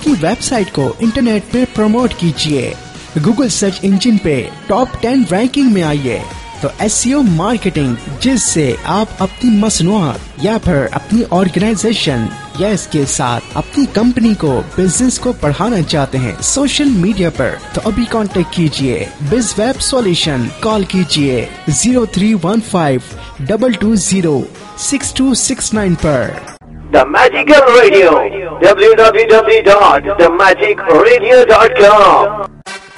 अपनी वेबसाइट को इंटरनेट पे प्रमोट कीजिए, गूगल सर्च इंजन पे टॉप 10 रैंकिंग में आइए। तो एसईओ मार्केटिंग, जिससे आप अपनी मसनूआत या फिर अपनी ऑर्गेनाइजेशन या इसके साथ अपनी कंपनी को, बिजनेस को बढ़ाना चाहते हैं सोशल मीडिया पर, तो अभी कांटेक्ट कीजिए BizWeb Solution। कॉल कीजिए 0315-220-6269 पर। The Magical Radio, www.themagicradio.com।